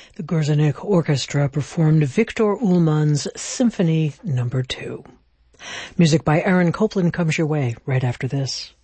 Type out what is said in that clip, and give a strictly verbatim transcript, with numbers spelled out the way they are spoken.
The Gorzenik Orchestra performed Victor Ullmann's Symphony Number Two. Music by Aaron Copland comes your way right after this.